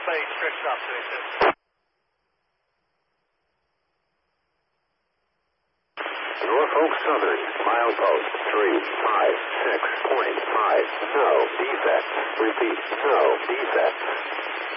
plane stretched up to it. Norfolk Southern, milepost 356.5, no defect. Repeat, no defect.